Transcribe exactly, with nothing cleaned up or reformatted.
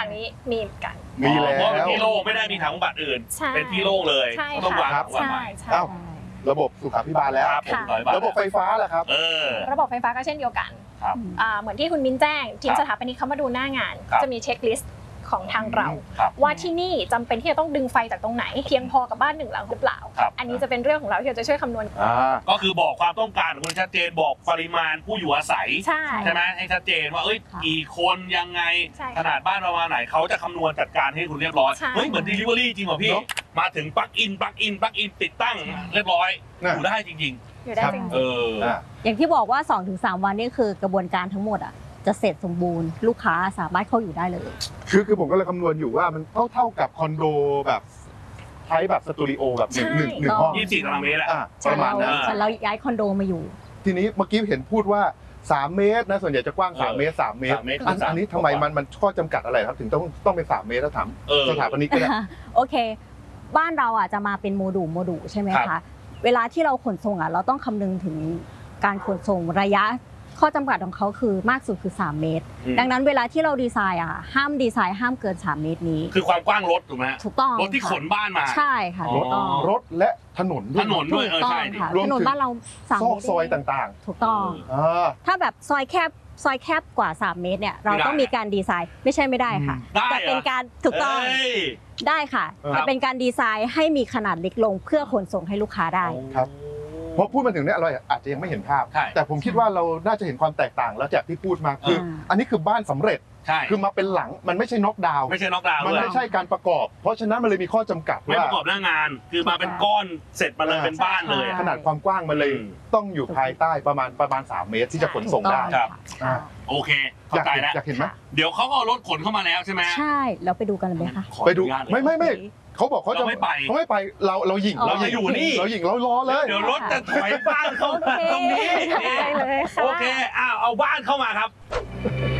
หลังนี้มีกันมีแล้วเพราะเป็นที่โล่งไม่ได้มีถังบำบัดอื่นเป็นที่โล่งเลยต้องวางวางใหม่ระบบสุขาภิบาลแล้วระบบไฟฟ้าแหละครับระบบไฟฟ้าก็เช่นเดียวกันเหมือนที่คุณมิ้นแจ้งทีมสถาปนิกเขามาดูหน้างานจะมีเช็คลิสต์ของทางเราว่าที่นี่จำเป็นที่จะต้องดึงไฟจากตรงไหนเพียงพอกับบ้านหนึ่งหลังหรือเปล่าอันนี้จะเป็นเรื่องของเราที่เราจะช่วยคำนวณก็คือบอกความต้องการของคุณชัดเจนบอกปริมาณผู้อยู่อาศัยใช่ไหมให้ชัดเจนว่าเอ้ยกี่คนยังไงขนาดบ้านประมาณไหนเขาจะคำนวณจัดการให้คุณเรียบร้อยเฮ้ยเหมือน delivery จริงเหรอพี่มาถึงปลั๊กอินปลั๊กอินปลั๊กอินติดตั้งเรียบร้อยอยู่ได้จริงๆอยู่ได้จริงๆเอออย่างที่บอกว่า สองถึงสาม วันนี่คือกระบวนการทั้งหมดอ่ะจะเสร็จสมบูรณ์ลูกค้าสามารถเข้าอยู่ได้เลยคือคือผมก็เลยคำนวณอยู่ว่ามันเท่าเท่ากับคอนโดแบบใช้แบบสตูดิโอแบบหนึ่งหนึ่งหนึ่งห้องยี่สิบสี่ตารางเมตรแหละประมาณนั้นแต่เราย้ายคอนโดมาอยู่ทีนี้เมื่อกี้เห็นพูดว่าสามเมตรนะส่วนใหญ่จะกว้างสามเมตรสามเมตรอันนี้ทำไมมันมันข้อจำกัดอะไรครับถึงต้องต้องเป็นสามเมตรถ้าถามสถาปนิกก็ได้โอเคบ้านเราอ่ะจะมาเป็นโมดูลโมดูลใช่ไหมคะเวลาที่เราขนส่งอ่ะเราต้องคำนึงถึงการขนส่งระยะข้อจำกัดของเขาคือมากสุดคือสามเมตรดังนั้นเวลาที่เราดีไซน์อ่ะห้ามดีไซน์ห้ามเกินสามเมตรนี้คือความกว้างรถถูกไหมถูกต้องรถที่ขนบ้านมาใช่ค่ะรถรถและถนนถนนด้วยเออใช่ถนนบ้านเราสามเมตรซอยต่างๆถูกต้องถ้าแบบซอยแคบซอยแคบกว่าสามเมตรเนี่ยเราต้องมีการดีไซน์ไม่ใช่ไม่ได้ค่ะแต่เป็นการถูกต้องได้ค่ะแต่เป็นการดีไซน์ให้มีขนาดเล็กลงเพื่อขนส่งให้ลูกค้าได้ครับพอพูดมาถึงเนี้ยเราอาจจะยังไม่เห็นภาพแต่ผมคิดว่าเราน่าจะเห็นความแตกต่างแล้วจากที่พูดมาคืออันนี้คือบ้านสำเร็จคือมาเป็นหลังมันไม่ใช่น็อกดาวน์ไม่ใช่น็อกดาวน์มันไม่ใช่การประกอบเพราะฉะนั้นมันเลยมีข้อจำกัดไม่ประกอบหน้างานคือมาเป็นก้อนเสร็จมาเลยเป็นบ้านเลยขนาดความกว้างมันเลยต้องอยู่ภายใต้ประมาณประมาณสามเมตรที่จะขนส่งได้ครับโอเคเข้าใจแล้วอยากเห็นไหมเดี๋ยวเขาก็เอารถขนเข้ามาแล้วใช่ไหมใช่เราไปดูกันเลยค่ะไปดูไม่ไม่ไม่เขาบอกเขาจะไม่ไปเขาไม่ไปเราเราหยิ่งเราจะอยู่นี่เราหยิ่งเราล้อเลยเดี๋ยวรถจะถอยบ้านเขาตรงนี้โอเคอ้าวเอาบ้านเข้ามาครับ